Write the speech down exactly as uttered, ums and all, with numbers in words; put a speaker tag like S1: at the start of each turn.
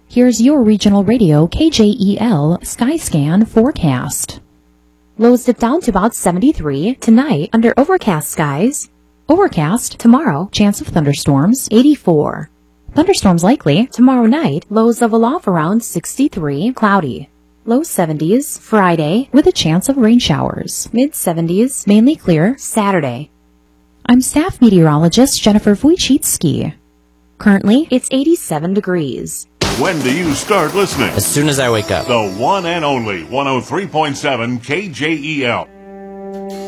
S1: Here's your regional radio K J E L Skyscan forecast. Lows dip down to about seventy-three tonight under overcast skies. Overcast tomorrow, chance of thunderstorms eighty-four. Thunderstorms likely tomorrow night, lows level off around sixty-three, cloudy. Low seventies Friday with a chance of rain showers. Mid seventies, mainly clear Saturday. I'm staff meteorologist Jennifer Wojcicki. Currently, it's eighty-seven degrees.
S2: When do you start listening?
S3: As soon as I wake up.
S2: The one and only one oh three point seven K J E L.